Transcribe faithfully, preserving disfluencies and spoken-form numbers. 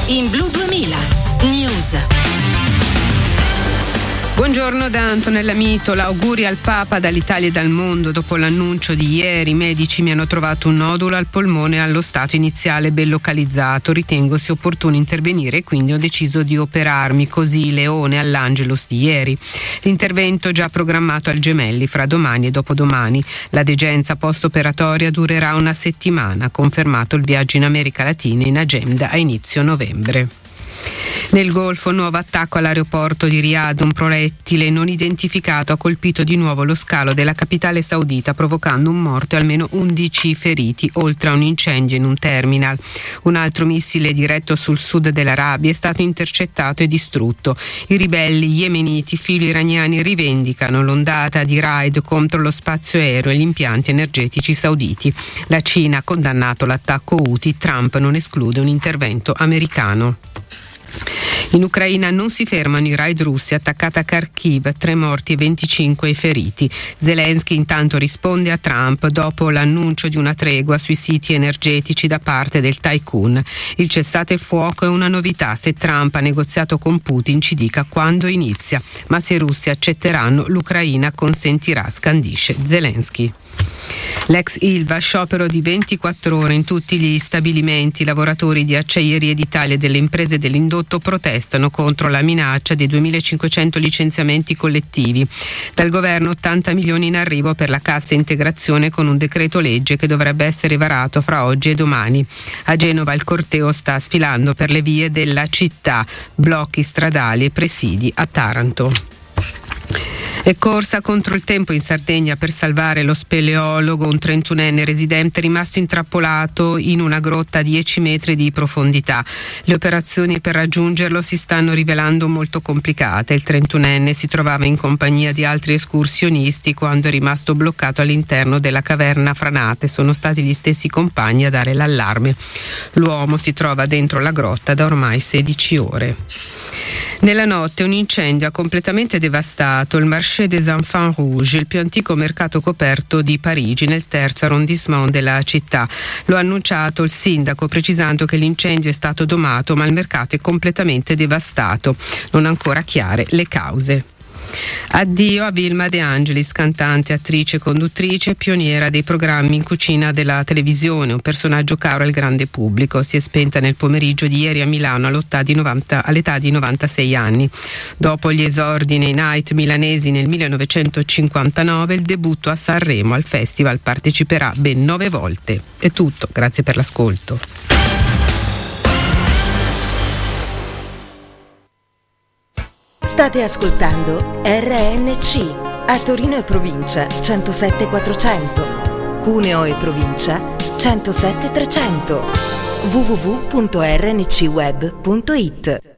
In Blu duemila News. Buongiorno da Antonella Mitola. Auguri al Papa dall'Italia e dal mondo. Dopo l'annuncio di ieri, i medici mi hanno trovato un nodulo al polmone allo stato iniziale ben localizzato. Ritengo sia opportuno intervenire e quindi ho deciso di operarmi. Così Leone all'Angelus di ieri. L'intervento già programmato al Gemelli fra domani e dopodomani. La degenza post-operatoria durerà una settimana. Confermato il viaggio in America Latina in agenda a inizio novembre. Nel Golfo, nuovo attacco all'aeroporto di Riyadh. Un proiettile non identificato ha colpito di nuovo lo scalo della capitale saudita, provocando un morto e almeno undici feriti, oltre a un incendio in un terminal. Un altro missile diretto sul sud dell'Arabia è stato intercettato e distrutto. I ribelli yemeniti filo-iraniani rivendicano l'ondata di raid contro lo spazio aereo e gli impianti energetici sauditi. La Cina ha condannato l'attacco Houthi. Trump non esclude un intervento americano. In Ucraina non si fermano i raid russi, attaccata a Kharkiv, tre morti e venticinque i feriti. Zelensky intanto risponde a Trump dopo l'annuncio di una tregua sui siti energetici da parte del tycoon. Il cessate il fuoco è una novità. Se Trump ha negoziato con Putin ci dica quando inizia, ma se i russi accetteranno l'Ucraina consentirà, scandisce Zelensky. L'ex Ilva, sciopero di ventiquattro ore in tutti gli stabilimenti. I lavoratori di Acciaierie d'Italia e delle imprese dell'indotto protestano contro la minaccia dei duemilacinquecento licenziamenti collettivi. Dal governo ottanta milioni in arrivo per la cassa integrazione con un decreto legge che dovrebbe essere varato fra oggi e domani. A Genova il corteo sta sfilando per le vie della città, blocchi stradali e presidi a Taranto. E corsa contro il tempo in Sardegna per salvare lo speleologo, un trentunenne residente rimasto intrappolato in una grotta a dieci metri di profondità. Le operazioni per raggiungerlo si stanno rivelando molto complicate. Il trentunenne si trovava in compagnia di altri escursionisti quando è rimasto bloccato all'interno della caverna Franate. Sono stati gli stessi compagni a dare l'allarme. L'uomo si trova dentro la grotta da ormai sedici ore. Nella notte un incendio ha completamente devastato il Marché des Enfants Rouges, il più antico mercato coperto di Parigi, nel terzo arrondissement della città. Lo ha annunciato il sindaco, precisando che l'incendio è stato domato ma il mercato è completamente devastato. Non ancora chiare le cause. Addio a Vilma De Angelis, cantante, attrice, conduttrice, pioniera dei programmi in cucina della televisione, un personaggio caro al grande pubblico. Si è spenta nel pomeriggio di ieri a Milano all'età di, novanta, all'età di novantasei anni. Dopo gli esordi nei night milanesi nel millenovecentocinquantanove, il debutto a Sanremo al festival parteciperà ben nove volte. È tutto, grazie per l'ascolto. State ascoltando R N C, a Torino e provincia centosette quattrocento, Cuneo e provincia centosette trecento, w w w punto r n c web punto i t.